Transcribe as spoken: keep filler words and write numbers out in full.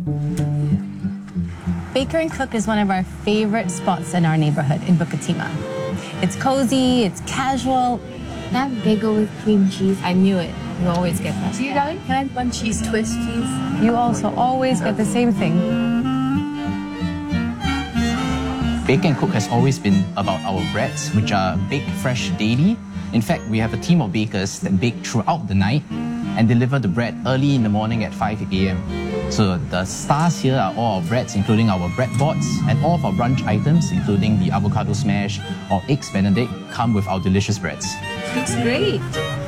Baker and Cook is one of our favorite spots in our neighborhood in Bukit Timah. It's cozy, it's casual. That bagel with cream cheese, I knew it. You always get that. So you darling, can I have one cheese twist, please? You also always get the same thing. Baker and Cook has always been about our breads, which are baked fresh daily. In fact, we have a team of bakers that bake throughout the night and deliver the bread early in the morning at five A M So the stars here are all our breads, including our bread boards, and all of our brunch items, including the avocado smash or eggs benedict, come with our delicious breads. Looks great.